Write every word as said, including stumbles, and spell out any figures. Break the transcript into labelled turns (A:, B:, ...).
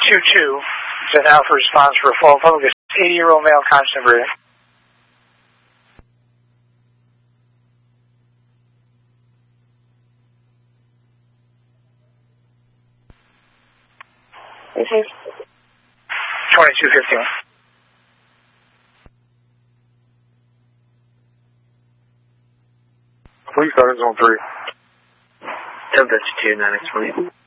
A: two two. So now for response for a phone phone, this eighty-year-old male constant breathing. twenty-two fifty-one.
B: Police start in zone three.
C: Delta two nine X twenty.